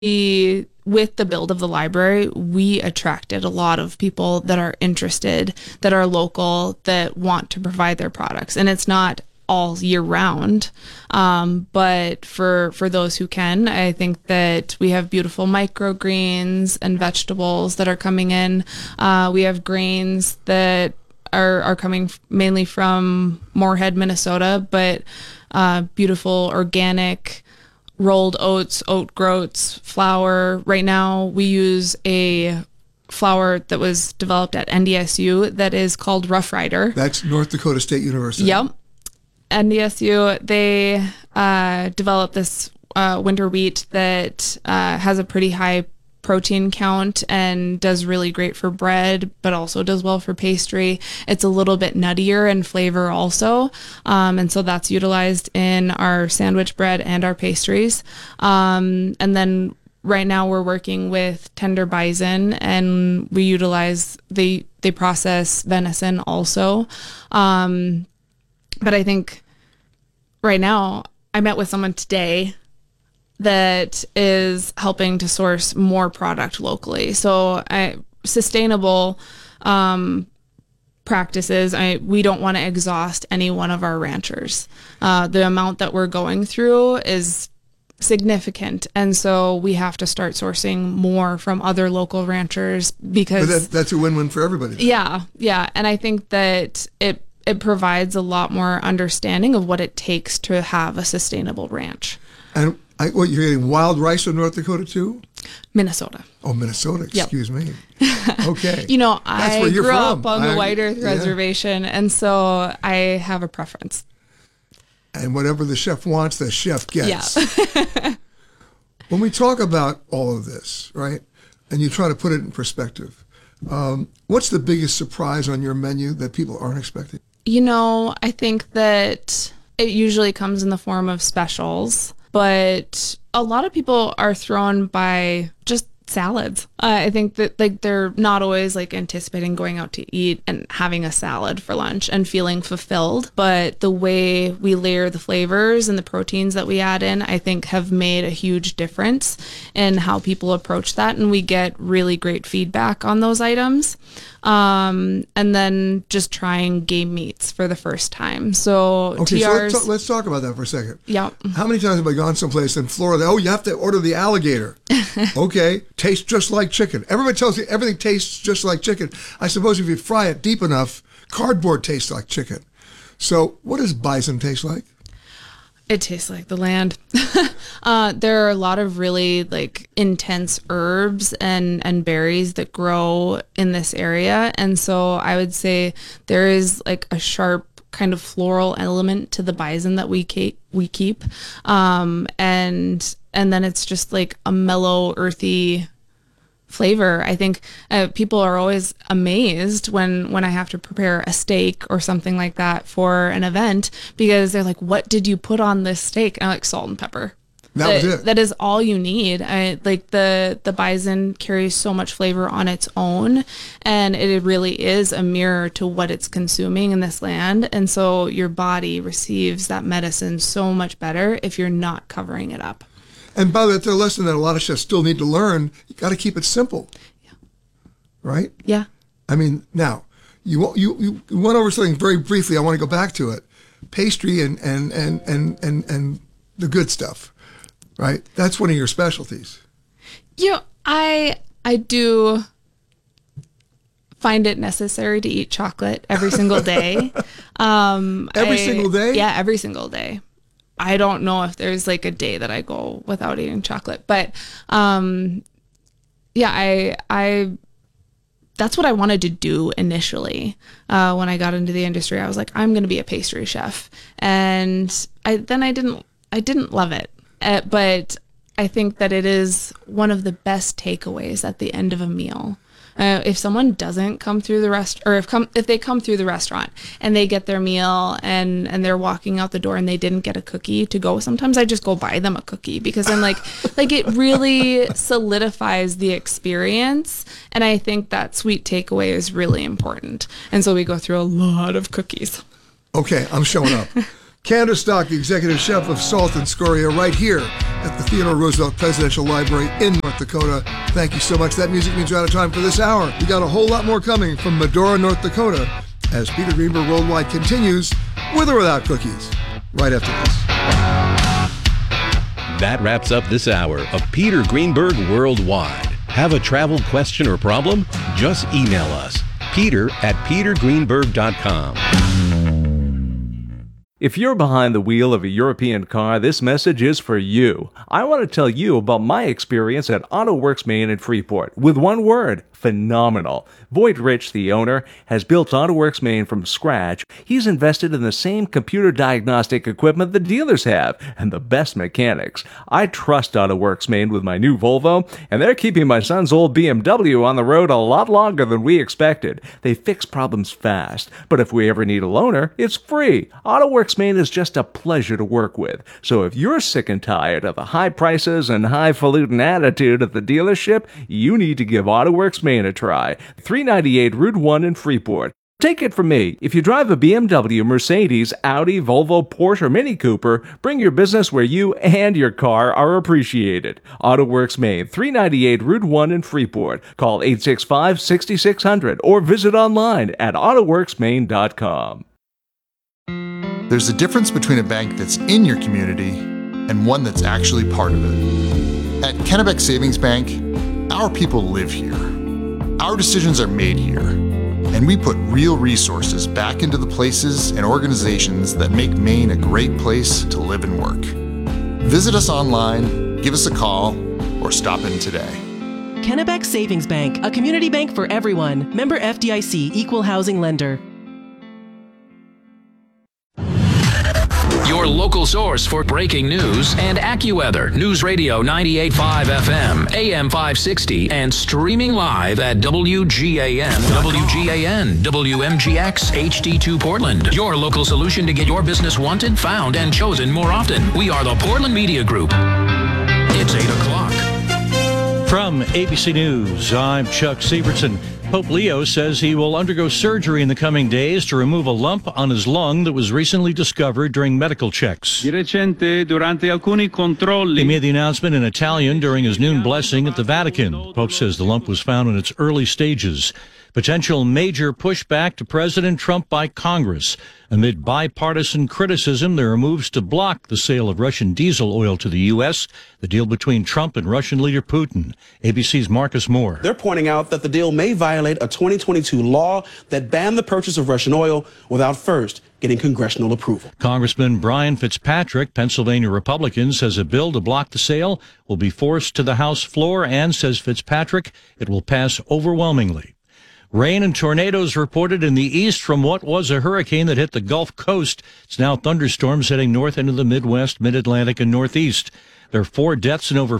with the build of the library, we attracted a lot of people that are interested, that are local, that want to provide their products. And it's not all year round. But for those who can, I think that we have beautiful microgreens and vegetables that are coming in. We have grains that are coming mainly from Moorhead, Minnesota, but beautiful organic rolled oats, oat groats, flour. Right now we use a flour that was developed at NDSU that is called Rough Rider. That's North Dakota State University. Yep. NDSU, they developed this winter wheat that has a pretty high protein count and does really great for bread, but also does well for pastry. It's a little bit nuttier in flavor also. And so that's utilized in our sandwich bread and our pastries. And then right now we're working with tender bison, and we utilize, they process venison also. But I think right now, I met with someone today that is helping to source more product locally. So sustainable practices, we don't want to exhaust any one of our ranchers. The amount that we're going through is significant. And so we have to start sourcing more from other local ranchers because... But that's a win-win for everybody. Yeah. And I think that it provides a lot more understanding of what it takes to have a sustainable ranch. And what, you're getting wild rice in North Dakota too? Minnesota. Oh, Minnesota. Excuse me. Okay. I grew up on the White Earth Reservation, and so I have a preference. And whatever the chef wants, the chef gets. Yeah. When we talk about all of this, right, and you try to put it in perspective, what's the biggest surprise on your menu that people aren't expecting? I think that it usually comes in the form of specials, but a lot of people are thrown by just salads. I think that they're not always anticipating going out to eat and having a salad for lunch and feeling fulfilled. But the way we layer the flavors and the proteins that we add in, I think have made a huge difference in how people approach that. And we get really great feedback on those items. And then just trying game meats for the first time. So TRs, so let's talk about that for a second. Yeah. How many times have I gone someplace in Florida? Oh, you have to order the alligator. Okay. Tastes just like chicken. Everybody tells you everything tastes just like chicken. I suppose if you fry it deep enough, cardboard tastes like chicken. So what does bison taste like? It tastes like the land. There are a lot of really intense herbs and berries that grow in this area. And so I would say there is a sharp kind of floral element to the bison that we keep. And then it's just a mellow, earthy flavor. I think people are always amazed when I have to prepare a steak or something like that for an event, because they're like, what did you put on this steak? And I'm like, salt and pepper. That was it. That is all you need. The bison carries so much flavor on its own, and it really is a mirror to what it's consuming in this land. And so your body receives that medicine so much better if you're not covering it up. And by the way, that's a lesson that a lot of chefs still need to learn. You got to keep it simple. Yeah. Right? Yeah. I mean, now, you went over something very briefly. I want to go back to it. Pastry and the good stuff, right? That's one of your specialties. I do find it necessary to eat chocolate every single day. Every single day? Yeah, every single day. I don't know if there's a day that I go without eating chocolate, but I that's what I wanted to do initially. When I got into the industry, I was like, I'm going to be a pastry chef, and I didn't love it, but I think that it is one of the best takeaways at the end of a meal. If someone doesn't come through the restaurant, or if they come through the restaurant and they get their meal and they're walking out the door and they didn't get a cookie to go, sometimes I just go buy them a cookie, because I'm like it really solidifies the experience. And I think that sweet takeaway is really important. And so we go through a lot of cookies. Okay, I'm showing up. Candace Stock, the executive chef of Salt and Scoria, right here at the Theodore Roosevelt Presidential Library in North Dakota. Thank you so much. That music means we're out of time for this hour. We got a whole lot more coming from Medora, North Dakota, as Peter Greenberg Worldwide continues with or without cookies. Right after this. That wraps up this hour of Peter Greenberg Worldwide. Have a travel question or problem? Just email us, peter@petergreenberg.com. If you're behind the wheel of a European car, this message is for you. I want to tell you about my experience at AutoWorks Maine in Freeport. With one word, phenomenal. Voigt Rich, the owner, has built AutoWorks Maine from scratch. He's invested in the same computer diagnostic equipment the dealers have and the best mechanics. I trust AutoWorks Maine with my new Volvo, and they're keeping my son's old BMW on the road a lot longer than we expected. They fix problems fast, but if we ever need a loaner, it's free. AutoWorks Maine is just a pleasure to work with. So if you're sick and tired of the high prices and highfalutin attitude at the dealership, you need to give AutoWorks Maine a try. 398 Route 1 in Freeport. Take it from me, if you drive a BMW, Mercedes, Audi, Volvo, Porsche, or Mini Cooper, bring your business where you and your car are appreciated. AutoWorks Maine, 398 Route 1 in Freeport. Call 865-6600 or visit online at autoworksmaine.com. There's a difference between a bank that's in your community and one that's actually part of it. At Kennebec Savings Bank, our people live here. Our decisions are made here, and we put real resources back into the places and organizations that make Maine a great place to live and work. Visit us online, give us a call, or stop in today. Kennebec Savings Bank, a community bank for everyone. Member FDIC, Equal Housing Lender. Your local source for breaking news and AccuWeather. News Radio 98.5 FM, AM 560, and streaming live at WGAN, WMGX, HD2 Portland. Your local solution to get your business wanted, found, and chosen more often. We are the Portland Media Group. It's 8 o'clock. From ABC News, I'm Chuck Sievertson. Pope Leo says he will undergo surgery in the coming days to remove a lump on his lung that was recently discovered during medical checks. He made the announcement in Italian during his noon blessing at the Vatican. The Pope says the lump was found in its early stages. Potential major pushback to President Trump by Congress. Amid bipartisan criticism, there are moves to block the sale of Russian diesel oil to the U.S., the deal between Trump and Russian leader Putin. ABC's Marcus Moore. They're pointing out that the deal may violate a 2022 law that banned the purchase of Russian oil without first getting congressional approval. Congressman Brian Fitzpatrick, Pennsylvania Republican, says a bill to block the sale will be forced to the House floor and, says Fitzpatrick, it will pass overwhelmingly. Rain and tornadoes reported in the east from what was a hurricane that hit the Gulf Coast. It's now thunderstorms heading north into the Midwest, Mid-Atlantic, and Northeast. There are 4 deaths and over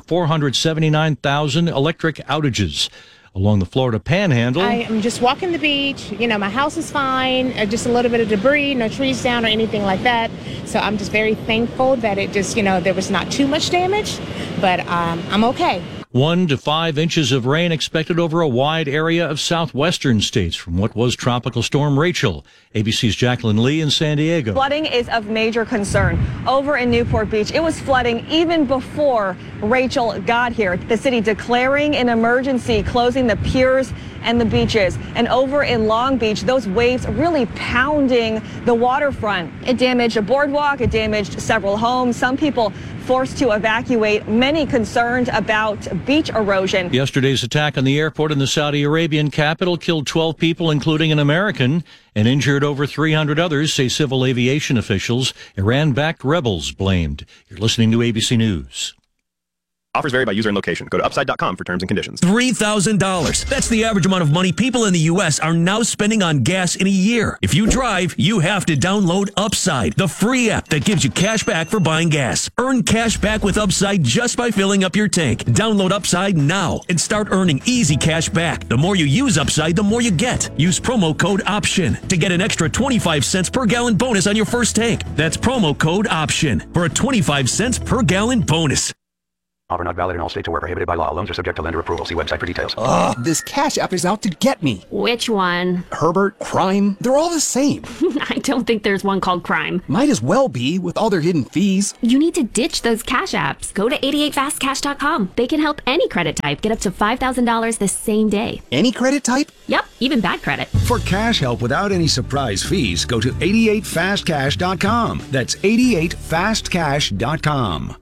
479,000 electric outages. Along the Florida Panhandle, I am just walking the beach. You know, my house is fine. Just a little bit of debris, no trees down or anything like that. So I'm just very thankful that it just, there was not too much damage, but I'm okay. 1 to 5 inches of rain expected over a wide area of southwestern states from what was Tropical Storm Rachel. ABC's Jacqueline Lee in San Diego. Flooding is of major concern. Over in Newport Beach, it was flooding even before Rachel got here. The city declaring an emergency, closing the piers and the beaches. And over in Long Beach, those waves really pounding the waterfront. It damaged a boardwalk, it damaged several homes. Some people forced to evacuate, many concerned about beach erosion. Yesterday's attack on the airport in the Saudi Arabian capital killed 12 people, including an American, and injured over 300 others, say civil aviation officials. Iran-backed rebels blamed. You're listening to ABC News. Offers vary by user and location. Go to upside.com for terms and conditions. $3,000. That's the average amount of money people in the U.S. are now spending on gas in a year. If you drive, you have to download Upside, the free app that gives you cash back for buying gas. Earn cash back with Upside just by filling up your tank. Download Upside now and start earning easy cash back. The more you use Upside, the more you get. Use promo code OPTION to get an extra 25 cents per gallon bonus on your first tank. That's promo code OPTION for a 25 cents per gallon bonus. Offer not valid in all states or where prohibited by law. Loans are subject to lender approval. See website for details. Ugh, this Cash App is out to get me. Which one? Herbert, Crime, they're all the same. I don't think there's one called Crime. Might as well be, with all their hidden fees. You need to ditch those Cash Apps. Go to 88fastcash.com. They can help any credit type get up to $5,000 the same day. Any credit type? Yep, even bad credit. For cash help without any surprise fees, go to 88fastcash.com. That's 88fastcash.com.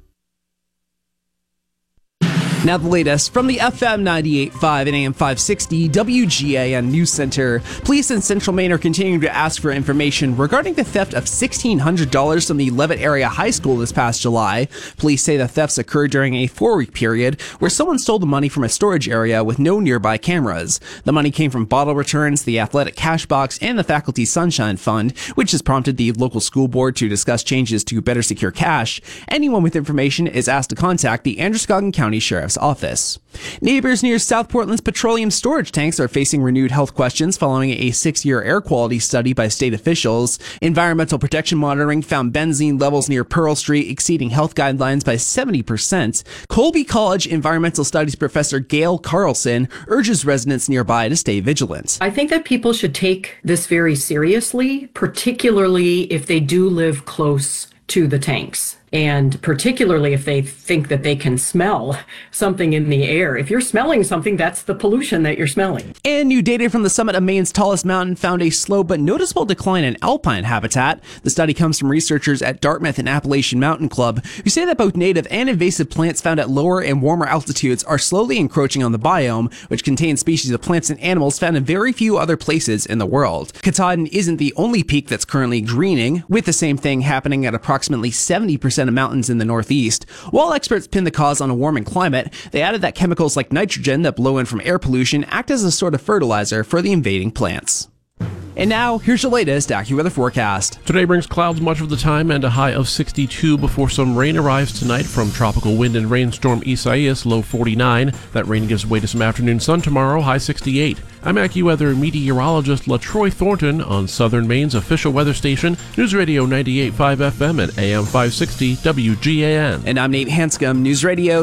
Now the latest from the FM 98.5 and AM 560 WGAN News Center. Police in Central Maine are continuing to ask for information regarding the theft of $1,600 from the Levitt Area High School this past July. Police say the thefts occurred during a 4-week period where someone stole the money from a storage area with no nearby cameras. The money came from bottle returns, the athletic cash box, and the Faculty Sunshine Fund, which has prompted the local school board to discuss changes to better secure cash. Anyone with information is asked to contact the Androscoggin County Sheriff's Office. Neighbors near South Portland's petroleum storage tanks are facing renewed health questions following a 6-year air quality study by state officials. Environmental protection monitoring found benzene levels near Pearl Street exceeding health guidelines by 70%. Colby College environmental studies professor Gail Carlson urges residents nearby to stay vigilant. I think that people should take this very seriously, particularly if they do live close to the tanks. And particularly if they think that they can smell something in the air. If you're smelling something, that's the pollution that you're smelling. And new data from the summit of Maine's tallest mountain found a slow but noticeable decline in alpine habitat. The study comes from researchers at Dartmouth and Appalachian Mountain Club, who say that both native and invasive plants found at lower and warmer altitudes are slowly encroaching on the biome, which contains species of plants and animals found in very few other places in the world. Katahdin isn't the only peak that's currently greening, with the same thing happening at approximately 70% of mountains in the northeast. While experts pin the cause on a warming climate, they added that chemicals like nitrogen that blow in from air pollution act as a sort of fertilizer for the invading plants. And now, here's your latest AccuWeather forecast. Today brings clouds much of the time and a high of 62 before some rain arrives tonight from tropical wind and rainstorm Isaias, low 49. That rain gives way to some afternoon sun tomorrow, high 68. I'm AccuWeather meteorologist LaTroy Thornton on Southern Maine's official weather station, News Radio 98.5 FM and AM 560 WGAN. And I'm Nate Hanscom, News Radio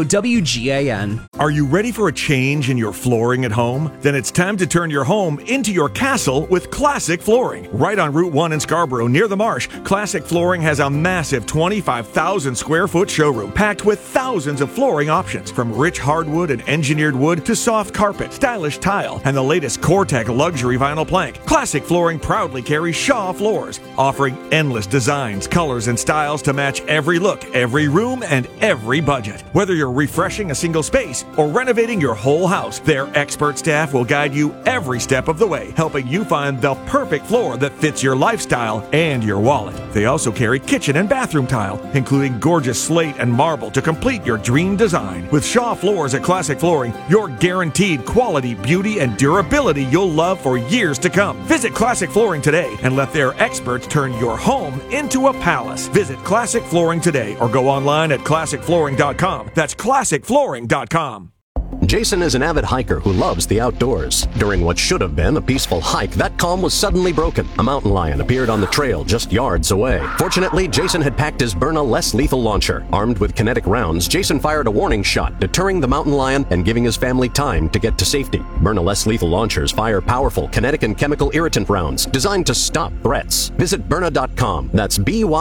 WGAN. Are you ready for a change in your flooring at home? Then it's time to turn your home into your castle with Classic Flooring. Right on Route 1 in Scarborough, near the marsh, Classic Flooring has a massive 25,000 square foot showroom packed with thousands of flooring options, from rich hardwood and engineered wood to soft carpet, stylish tile, and the latest Core-Tech luxury vinyl plank. Classic Flooring proudly carries Shaw floors, offering endless designs, colors, and styles to match every look, every room, and every budget. Whether you're refreshing a single space or renovating your whole house, their expert staff will guide you every step of the way, helping you find the perfect floor that fits your lifestyle and your wallet. They also carry kitchen and bathroom tile, including gorgeous slate and marble to complete your dream design. With Shaw floors at Classic Flooring, you're guaranteed quality, beauty, and durability you'll love for years to come. Visit Classic Flooring today and let their experts turn your home into a palace. Visit Classic Flooring today or go online at classicflooring.com. That's classicflooring.com. Jason is an avid hiker who loves the outdoors. During what should have been a peaceful hike, that calm was suddenly broken. A mountain lion appeared on the trail just yards away. Fortunately, Jason had packed his Byrna less lethal launcher. Armed with kinetic rounds, Jason fired a warning shot, deterring the mountain lion and giving his family time to get to safety. Byrna less lethal launchers fire powerful kinetic and chemical irritant rounds designed to stop threats. Visit Byrna.com. That's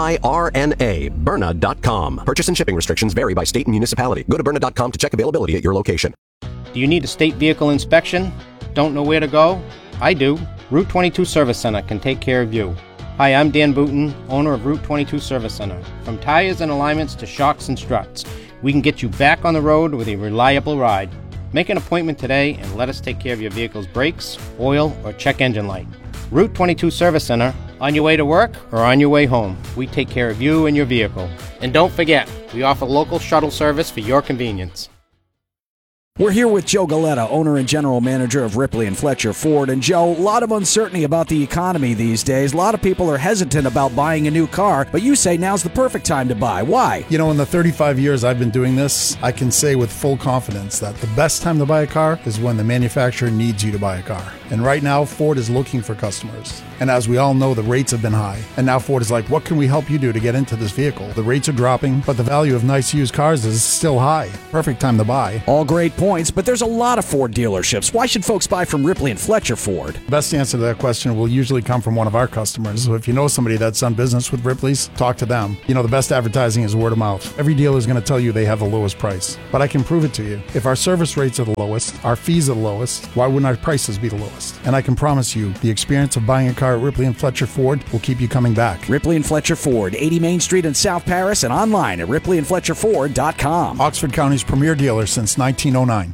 Byrna, Byrna.com. Purchase and shipping restrictions vary by state and municipality. Go to Byrna.com to check availability at your location. Do you need a state vehicle inspection? Don't know where to go? I do. Route 22 Service Center can take care of you. Hi, I'm Dan Booton, owner of Route 22 Service Center. From tires and alignments to shocks and struts, we can get you back on the road with a reliable ride. Make an appointment today and let us take care of your vehicle's brakes, oil, or check engine light. Route 22 Service Center, on your way to work or on your way home. We take care of you and your vehicle. And don't forget, we offer local shuttle service for your convenience. We're here with Joe Galetta, owner and general manager of Ripley and Fletcher Ford. And Joe, a lot of uncertainty about the economy these days. A lot of people are hesitant about buying a new car, but you say now's the perfect time to buy. Why? You know, in the 35 years I've been doing this, I can say with full confidence that the best time to buy a car is when the manufacturer needs you to buy a car. And right now, Ford is looking for customers. And as we all know, the rates have been high. And now Ford is like, what can we help you do to get into this vehicle? The rates are dropping, but the value of nice used cars is still high. Perfect time to buy. All great points, but there's a lot of Ford dealerships. Why should folks buy from Ripley and Fletcher Ford? The best answer to that question will usually come from one of our customers. So if you know somebody that's done business with Ripley's, talk to them. You know, the best advertising is word of mouth. Every dealer is going to tell you they have the lowest price. But I can prove it to you. If our service rates are the lowest, our fees are the lowest, why wouldn't our prices be the lowest? And I can promise you, the experience of buying a car at Ripley and Fletcher Ford will keep you coming back. Ripley and Fletcher Ford, 80 Main Street in South Paris, and online at ripleyandfletcherford.com. Oxford County's premier dealer since 1909.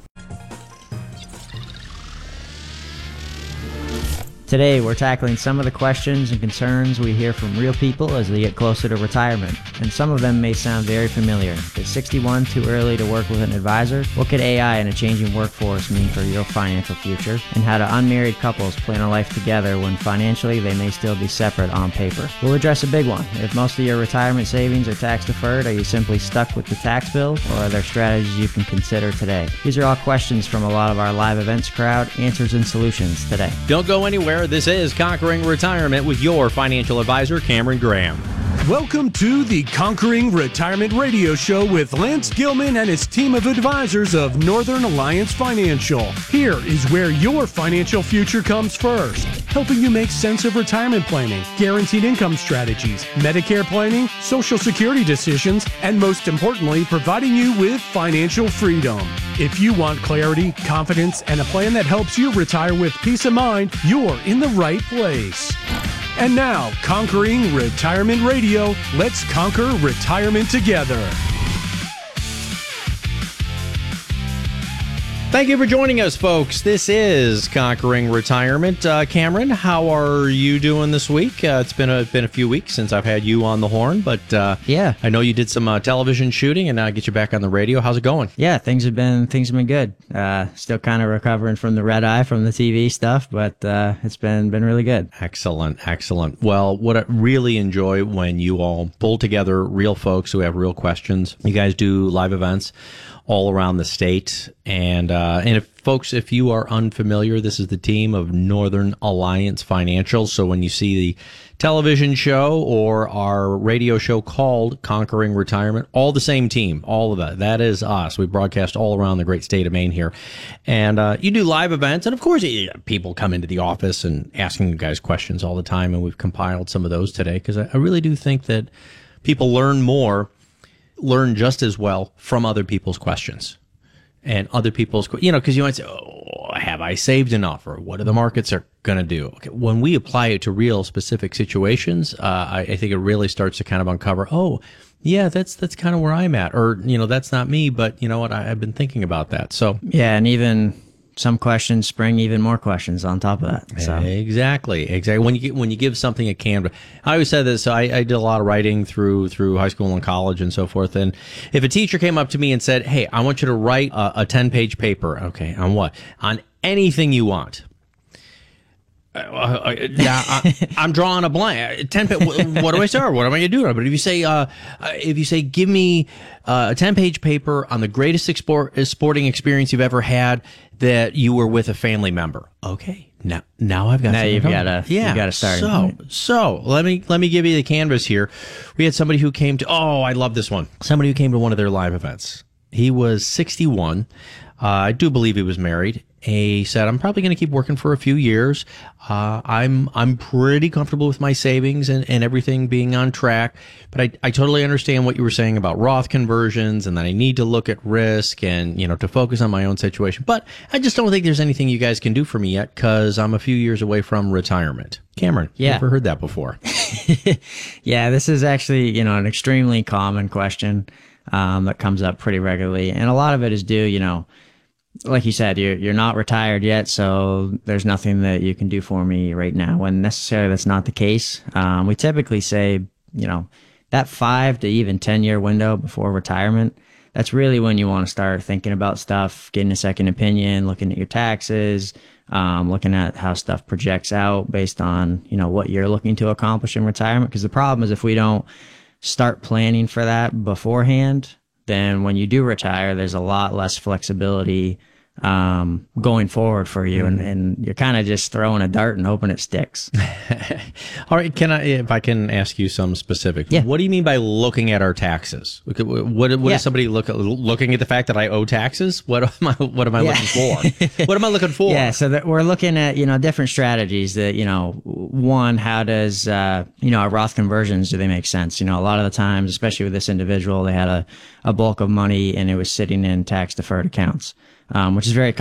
Today, we're tackling some of the questions and concerns we hear from real people as they get closer to retirement. And some of them may sound very familiar. Is 61 too early to work with an advisor? What could AI and a changing workforce mean for your financial future? And how do unmarried couples plan a life together when financially they may still be separate on paper? We'll address a big one. If most of your retirement savings are tax deferred, are you simply stuck with the tax bill, or are there strategies you can consider today? These are all questions from a lot of our live events crowd. Answers and solutions today. Don't go anywhere. This is Conquering Retirement with your financial advisor, Cameron Graham. Welcome to the Conquering Retirement Radio Show with Lance Gilman and his team of advisors of Northern Alliance Financial. Here is where your financial future comes first, helping you make sense of retirement planning, guaranteed income strategies, Medicare planning, Social Security decisions, and most importantly, providing you with financial freedom. If you want clarity, confidence, and a plan that helps you retire with peace of mind, you're in the right place. And now, Conquering Retirement Radio, let's conquer retirement together. Thank you for joining us, folks. This is Conquering Retirement. Cameron, how are you doing this week? It's been a few weeks since I've had you on the horn, but yeah, I know you did some television shooting, and now I get you back on the radio. How's it going? Yeah, things have been good. Still kind of recovering from the red eye from the TV stuff, but it's been really good. Excellent. Well, what I really enjoy when you all pull together real folks who have real questions. You guys do live events all around the state. And if you are unfamiliar, this is the team of Northern Alliance Financial. So when you see the television show or our radio show called Conquering Retirement, all the same team, all of that is us. We broadcast all around the great state of Maine here. And you do live events. And of course, people come into the office and asking you guys questions all the time. And we've compiled some of those today because I really do think that people learn just as well from other people's questions and other people's, because you might say, oh, have I saved enough? Or what are the markets are going to do? Okay, when we apply it to real specific situations, I think it really starts to kind of uncover, oh, yeah, that's kind of where I'm at. Or, that's not me, but you know what? I've been thinking about that. So, yeah. And even some questions spring even more questions on top of that. So. Exactly. When you give something a canvas, I always said this. I did a lot of writing through high school and college and so forth. And if a teacher came up to me and said, "Hey, I want you to write a 10-page paper," okay, on what? On anything you want. I'm drawing a blank. What do I start? What am I going to do? But if you say, give me a 10-page paper on the greatest sporting experience you've ever had that you were with a family member. Okay, now I've got. Now you've got to start. So let me give you the canvas here. We had somebody who came to. Oh, I love this one. Somebody who came to one of their live events. He was 61. I do believe he was married. He said, I'm probably going to keep working for a few years. I'm pretty comfortable with my savings and everything being on track. But I totally understand what you were saying about Roth conversions and that I need to look at risk and, to focus on my own situation. But I just don't think there's anything you guys can do for me yet because I'm a few years away from retirement. Cameron, yeah. Never heard that before. Yeah, this is actually, an extremely common question that comes up pretty regularly. And a lot of it is due, like you said, you're not retired yet, so there's nothing that you can do for me right now. When necessarily that's not the case. We typically say, that 5 to even 10-year window before retirement, that's really when you want to start thinking about stuff, getting a second opinion, looking at your taxes, looking at how stuff projects out based on, what you're looking to accomplish in retirement. Because the problem is if we don't start planning for that beforehand, then when you do retire, there's a lot less flexibility going forward for you, and you're kind of just throwing a dart and hoping it sticks. All right, if I can ask you some specific, what do you mean by looking at our taxes? What is somebody looking at the fact that I owe taxes? What am I looking for? What am I looking for? Yeah, so that we're looking at, different strategies that, one, how does, our Roth conversions, do they make sense? A lot of the times, especially with this individual, they had a bulk of money and it was sitting in tax deferred accounts, which is very